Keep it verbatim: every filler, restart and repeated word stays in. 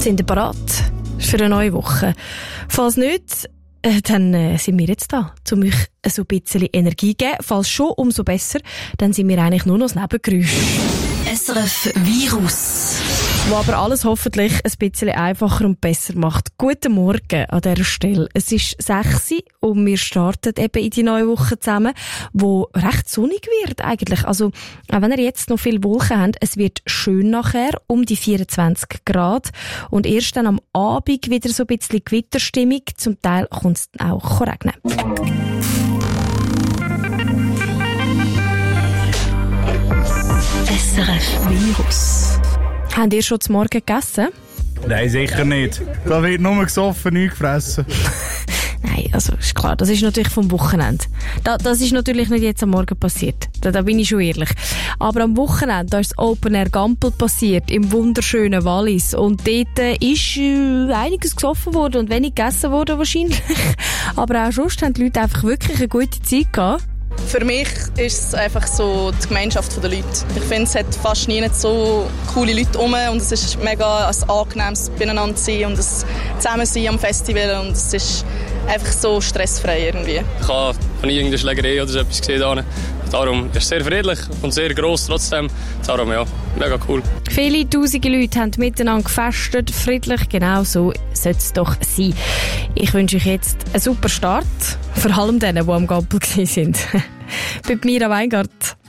Sind ihr bereit für eine neue Woche? Falls nicht, äh, dann äh, sind wir jetzt da, um euch so ein bisschen Energie zu geben. Falls schon, umso besser. Dann sind wir eigentlich nur noch das Nebengeräusch. S R F Virus. Was aber alles hoffentlich ein bisschen einfacher und besser macht. Guten Morgen an dieser Stelle. Es ist sechs Uhr und wir starten eben in die neue Woche zusammen, wo recht sonnig wird eigentlich. Also, auch wenn ihr jetzt noch viele Wolken habt, es wird schön nachher, um die vierundzwanzig Grad. Und erst dann am Abend wieder so ein bisschen Gewitterstimmung. Zum Teil kommt es auch regnen. S R F Virus. Habt ihr schon zum Morgen gegessen? Nein, sicher nicht. Da wird nur gesoffen, nicht gefressen. Nein, also ist klar, das ist natürlich vom Wochenende. Da, das ist natürlich nicht jetzt am Morgen passiert. Da, da bin ich schon ehrlich. Aber am Wochenende, da ist das Open Air Gampel passiert, im wunderschönen Wallis. Und dort äh, ist äh, einiges gesoffen worden und wenig gegessen worden wahrscheinlich. Aber auch sonst haben die Leute einfach wirklich eine gute Zeit gehabt. Für mich ist es einfach so die Gemeinschaft der Leute. Ich finde, es hat fast nie nicht so coole Leute rum und es ist mega ein angenehmes Beieinander sein und das Zusammensein am Festival und es ist einfach so stressfrei irgendwie. Ich habe nie irgendeine Schlägerei oder so etwas gesehen. Darum ist es sehr friedlich und sehr gross trotzdem. Darum ja, mega cool. Viele tausende Leute haben miteinander gefestet, friedlich, genau so sollte es doch sein. Ich wünsche euch jetzt einen super Start, vor allem denen, die am Gampel waren. Bei Mira Weingart.